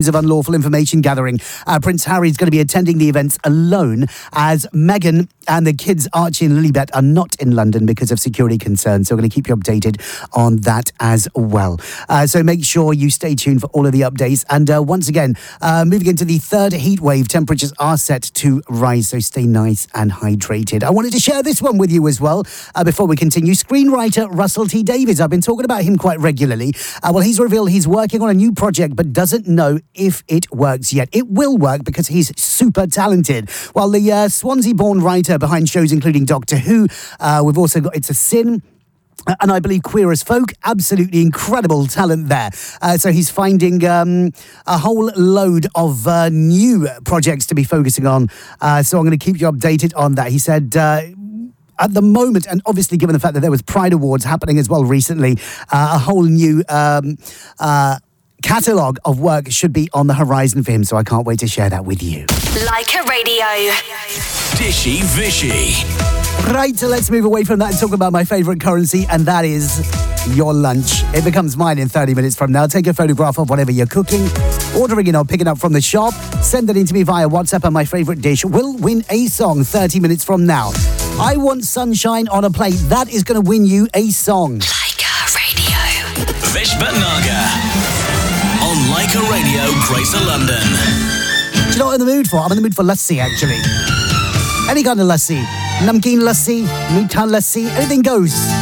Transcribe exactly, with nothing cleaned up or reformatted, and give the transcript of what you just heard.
of unlawful information gathering. Uh, Prince Harry's going to be attending the events alone, as Meghan and the kids Archie and Lilibet are not in London because of security concerns. So we're going to keep you updated on that as well. Uh, so make sure you stay tuned for all of the updates. And uh, once again, uh, moving into the third heat wave, temperatures are set to rise. So stay nice and hydrated. I wanted to share this one with you as well uh, before we continue. Screenwriter Russell T Davies. I've been talking about him quite regularly. Uh, well, he's revealed he's working on a new project but doesn't know if it works yet. It will work because he's super talented. While the uh, Swansea-born writer behind shows including Doctor Who, uh, we've also got It's a Sin, and I believe Queer as Folk, absolutely incredible talent there. Uh, so he's finding um, a whole load of uh, new projects to be focusing on. Uh, so I'm going to keep you updated on that. He said... Uh, At the moment, and obviously given the fact that there was Pride Awards happening as well recently, uh, a whole new um, uh, catalogue of work should be on the horizon for him, so I can't wait to share that with you. Like a Radio. Dishy Vishy. Right, so let's move away from that and talk about my favourite currency, and that is your lunch. It becomes mine in thirty minutes from now. Take a photograph of whatever you're cooking, ordering it or picking up from the shop, send it in to me via WhatsApp, and my favourite dish will win a song thirty minutes from now. I Want Sunshine on a Plate. That is going to win you a song. Like a Radio. Vish Bhatnagar. On Like a Radio, Greater London. Do you know what I'm in the mood for? I'm in the mood for lassi, actually. Any kind of lassi. Namkeen lassi, meetha lassi, anything goes.